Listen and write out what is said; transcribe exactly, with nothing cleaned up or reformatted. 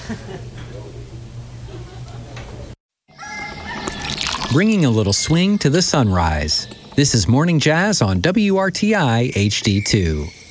Bringing a little swing to the sunrise. This is Morning Jazz on W R T I H D two.